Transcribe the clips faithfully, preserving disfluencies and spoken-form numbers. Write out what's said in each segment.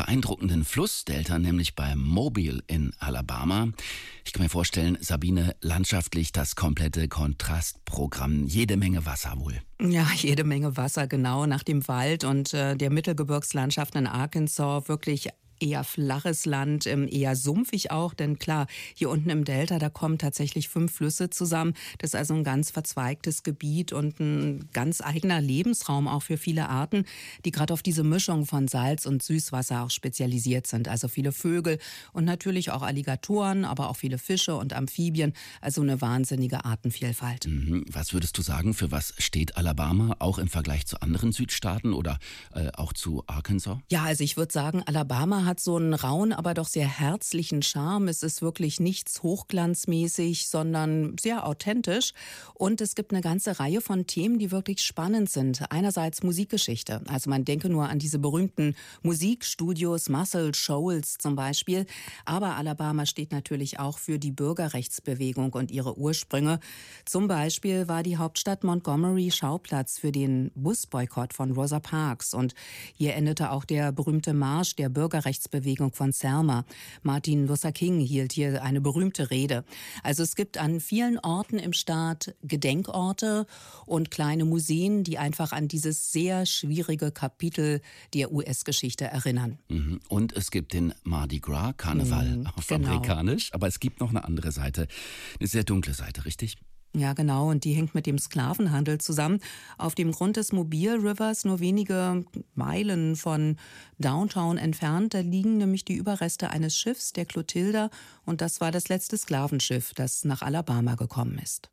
beeindruckenden Flussdelta, nämlich bei Mobile in Alabama. Ich kann mir vorstellen, Sabine, landschaftlich das komplette Kontrastprogramm. Jede Menge Wasser wohl. Ja, jede Menge Wasser, genau, nach dem Wald und äh, der Mittelgebirgslandschaft in Arkansas wirklich eher flaches Land, eher sumpfig auch, denn klar, hier unten im Delta, da kommen tatsächlich fünf Flüsse zusammen. Das ist also ein ganz verzweigtes Gebiet und ein ganz eigener Lebensraum auch für viele Arten, die gerade auf diese Mischung von Salz- und Süßwasser auch spezialisiert sind. Also viele Vögel und natürlich auch Alligatoren, aber auch viele Fische und Amphibien, also eine wahnsinnige Artenvielfalt. Mhm. Was würdest du sagen, für was steht Alabama, auch im Vergleich zu anderen Südstaaten oder äh, auch zu Arkansas? Ja, also ich würde sagen, Alabama hat so einen rauen, aber doch sehr herzlichen Charme. Es ist wirklich nichts hochglanzmäßig, sondern sehr authentisch. Und es gibt eine ganze Reihe von Themen, die wirklich spannend sind. Einerseits Musikgeschichte. Also man denke nur an diese berühmten Musikstudios, Muscle Shoals zum Beispiel. Aber Alabama steht natürlich auch für die Bürgerrechtsbewegung und ihre Ursprünge. Zum Beispiel war die Hauptstadt Montgomery Schauplatz für den Busboykott von Rosa Parks. Und hier endete auch der berühmte Marsch der Bürgerrechtsbewegung von Selma. Martin Luther King hielt hier eine berühmte Rede. Also es gibt an vielen Orten im Staat Gedenkorte und kleine Museen, die einfach an dieses sehr schwierige Kapitel der U S-Geschichte erinnern. Und es gibt den Mardi Gras, Karneval Mhm, auf genau. Amerikanisch, aber es gibt noch eine andere Seite, eine sehr dunkle Seite, richtig? Ja, genau. Und die hängt mit dem Sklavenhandel zusammen. Auf dem Grund des Mobile Rivers, nur wenige Meilen von Downtown entfernt, da liegen nämlich die Überreste eines Schiffs, der Clotilda. Und das war das letzte Sklavenschiff, das nach Alabama gekommen ist.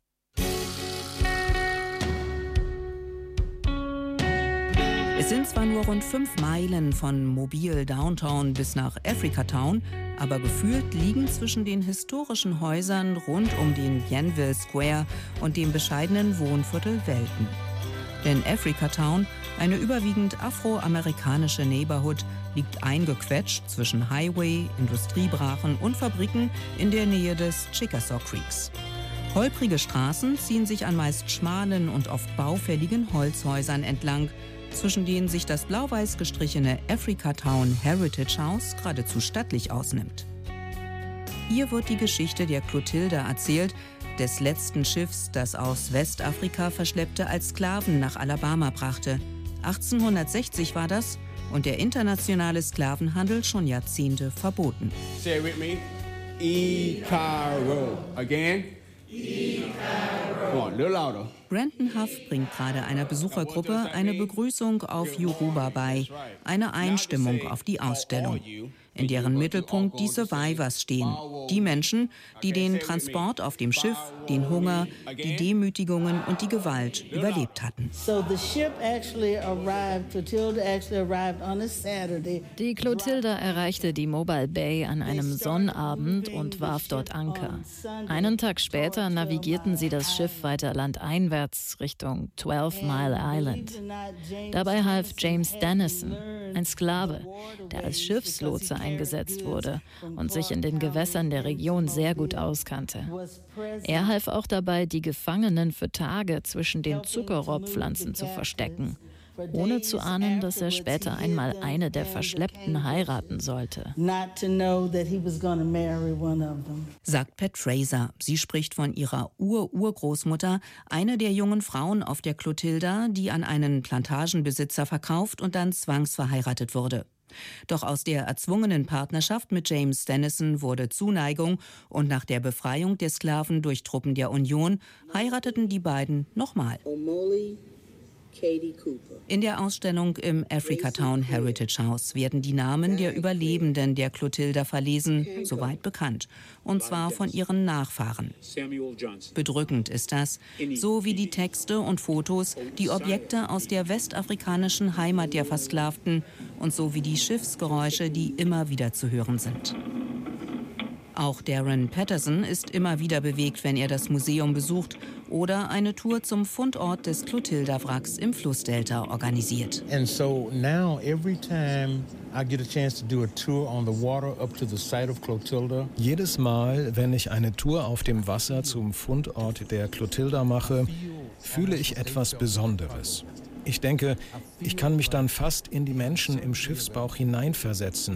Es sind zwar nur rund fünf Meilen von Mobile Downtown bis nach Africatown, aber gefühlt liegen zwischen den historischen Häusern rund um den Bienville Square und dem bescheidenen Wohnviertel Welten. Denn Africatown, eine überwiegend afroamerikanische Neighborhood, liegt eingequetscht zwischen Highway, Industriebrachen und Fabriken in der Nähe des Chickasaw Creeks. Holprige Straßen ziehen sich an meist schmalen und oft baufälligen Holzhäusern entlang, zwischen denen sich das blau-weiß gestrichene Africatown Heritage House geradezu stattlich ausnimmt. Hier wird die Geschichte der Clotilda erzählt, des letzten Schiffs, das aus Westafrika Verschleppte als Sklaven nach Alabama brachte. achtzehnhundertsechzig war das und der internationale Sklavenhandel schon Jahrzehnte verboten. Say it with me. E-Caro. Again. E-Caro. Come on, a little louder. Brandon Huff bringt gerade einer Besuchergruppe eine Begrüßung auf Yoruba bei, eine Einstimmung auf die Ausstellung, in deren Mittelpunkt die Survivors stehen, die Menschen, die den Transport auf dem Schiff, den Hunger, die Demütigungen und die Gewalt überlebt hatten. Die Clotilda erreichte die Mobile Bay an einem Sonnabend und warf dort Anker. Einen Tag später navigierten sie das Schiff weiter landeinwärts Richtung Twelve Mile Island. Dabei half James Dennison, ein Sklave, der als Schiffslotse eingesetzt wurde und sich in den Gewässern der Region sehr gut auskannte. Er half auch dabei, die Gefangenen für Tage zwischen den Zuckerrohrpflanzen zu verstecken, ohne zu ahnen, dass er später einmal eine der Verschleppten heiraten sollte. Sagt Pat Fraser. Sie spricht von ihrer Ur-Urgroßmutter, eine der jungen Frauen auf der Clotilda, die an einen Plantagenbesitzer verkauft und dann zwangsverheiratet wurde. Doch aus der erzwungenen Partnerschaft mit James Dennison wurde Zuneigung und nach der Befreiung der Sklaven durch Truppen der Union heirateten die beiden nochmal. In der Ausstellung im Africatown Heritage House werden die Namen der Überlebenden der Clotilda verlesen, soweit bekannt, und zwar von ihren Nachfahren. Bedrückend ist das, so wie die Texte und Fotos, die Objekte aus der westafrikanischen Heimat der Versklavten und so wie die Schiffsgeräusche, die immer wieder zu hören sind. Auch Darren Patterson ist immer wieder bewegt, wenn er das Museum besucht oder eine Tour zum Fundort des Clotilda-Wracks im Flussdelta organisiert. And so now every time I get a chance to do a tour on the water up to the site of Clotilda. Jedes Mal, wenn ich eine Tour auf dem Wasser zum Fundort der Clotilda mache, fühle ich etwas Besonderes. Ich denke, ich kann mich dann fast in die Menschen im Schiffsbauch hineinversetzen.